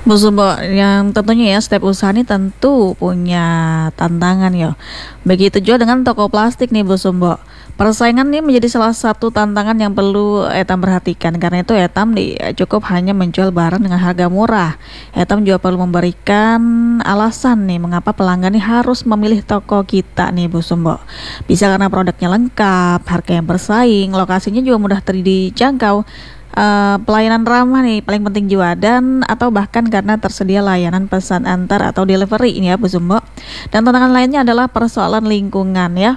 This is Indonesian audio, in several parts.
Bu Sumbo, yang tentunya ya setiap usaha ini tentu punya tantangan ya. Begitu juga dengan toko plastik nih Bu Sumbo. Persaingan ini menjadi salah satu tantangan yang perlu Etam perhatikan. Karena itu Etam cukup hanya menjual barang dengan harga murah. Etam juga perlu memberikan alasan nih mengapa pelanggan ini harus memilih toko kita nih Bu Sumbo. Bisa karena produknya lengkap, harga yang bersaing, lokasinya juga mudah dijangkau, pelayanan ramah nih paling penting juga, dan atau bahkan karena tersedia layanan pesan antar atau delivery ini ya Bu Sumbo. Dan tantangan lainnya adalah persoalan lingkungan ya.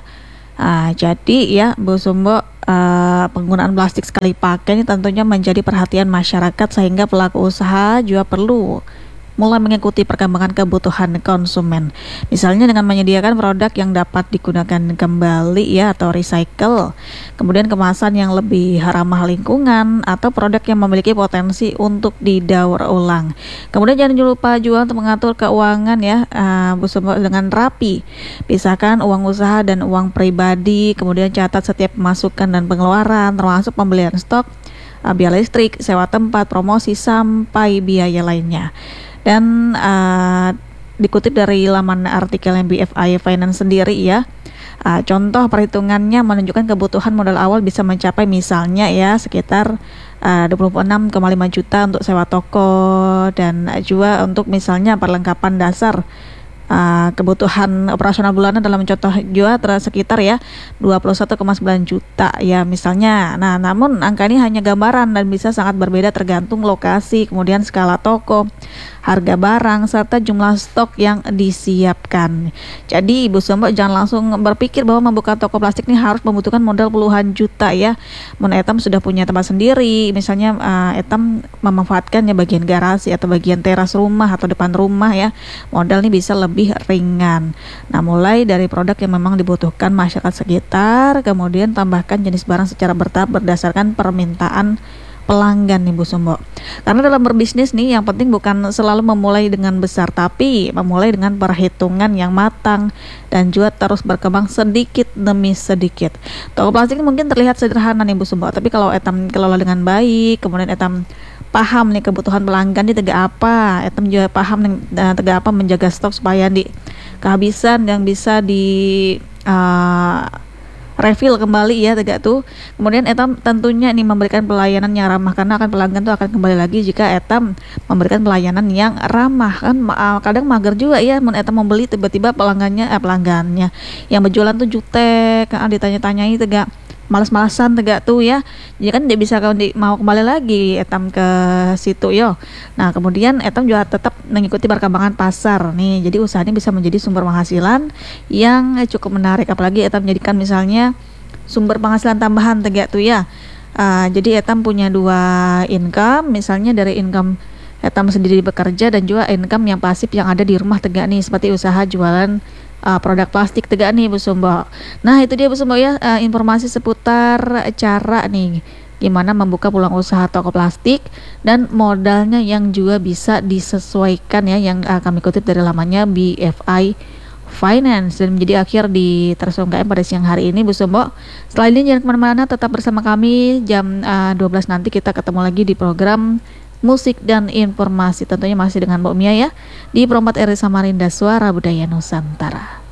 Jadi ya Bu Sumbo, penggunaan plastik sekali pakai ini tentunya menjadi perhatian masyarakat, sehingga pelaku usaha juga perlu mulai mengikuti perkembangan kebutuhan konsumen. Misalnya dengan menyediakan produk yang dapat digunakan kembali ya atau recycle, kemudian kemasan yang lebih ramah lingkungan, atau produk yang memiliki potensi untuk didaur ulang. Kemudian jangan lupa juga untuk mengatur keuangan ya, Bu Sumbo, dengan rapi. Pisahkan uang usaha dan uang pribadi, kemudian catat setiap pemasukan dan pengeluaran, termasuk pembelian stok, biaya listrik, sewa tempat, promosi, sampai biaya lainnya. Dan dikutip dari laman artikel BFI Finance sendiri ya, contoh perhitungannya menunjukkan kebutuhan modal awal bisa mencapai misalnya ya sekitar 26,5 juta untuk sewa toko, dan juga untuk misalnya perlengkapan dasar, kebutuhan operasional bulanan dalam contoh juga sekitar ya 21,9 juta ya misalnya. Nah, namun angka ini hanya gambaran dan bisa sangat berbeda tergantung lokasi, kemudian skala toko, harga barang, serta jumlah stok yang disiapkan. Jadi Ibu Sumbo jangan langsung berpikir bahwa membuka toko plastik ini harus membutuhkan modal puluhan juta ya. Mun Etam sudah punya tempat sendiri, misalnya Etam memanfaatkan ya bagian garasi atau bagian teras rumah atau depan rumah ya, modal ini bisa lebih ringan. Nah, mulai dari produk yang memang dibutuhkan masyarakat sekitar, kemudian tambahkan jenis barang secara bertahap berdasarkan permintaan pelanggan nih Bu Sumbo. Karena dalam berbisnis nih yang penting bukan selalu memulai dengan besar, tapi memulai dengan perhitungan yang matang dan juga terus berkembang sedikit demi sedikit. Toko plastik ini mungkin terlihat sederhana nih Bu Sumbo, tapi kalau Etam kelola dengan baik, kemudian Etam paham nih kebutuhan pelanggan di tegak apa, Etam juga paham nih tegak apa menjaga stok supaya di kehabisan yang bisa di refill kembali ya tegak tuh. Kemudian Etam tentunya ini memberikan pelayanan yang ramah, karena akan pelanggan tuh akan kembali lagi jika Etam memberikan pelayanan yang ramah. Kan kadang mager juga ya mun Etam membeli tiba-tiba pelanggannya yang berjualan tuh jutek, ditanya-tanyai tegak malas-malasan tegak tuh ya. Jadi kan dia bisa mau kembali lagi Etam ke situ yo. Nah, kemudian Etam juga tetap mengikuti perkembangan pasar nih. Jadi usaha ini bisa menjadi sumber penghasilan yang cukup menarik, apalagi Etam menjadikan misalnya sumber penghasilan tambahan tegak tuh ya. Jadi Etam punya dua income, misalnya dari income Etam sendiri bekerja dan juga income yang pasif yang ada di rumah tegak nih, seperti usaha jualan produk plastik tegak nih Bu Sumbo. Nah, itu dia Bu Sumbo ya, informasi seputar cara nih gimana membuka peluang usaha toko plastik dan modalnya yang juga bisa disesuaikan ya, yang kami kutip dari lamannya BFI Finance, dan menjadi akhir di Terus UMKM pada siang hari ini Bu Sumbo. Setelah ini jangan kemana-mana, tetap bersama kami jam 12 nanti kita ketemu lagi di program musik dan informasi, tentunya masih dengan Mbak Mia ya, di Perompat RRI Samarinda, Suara Budaya Nusantara.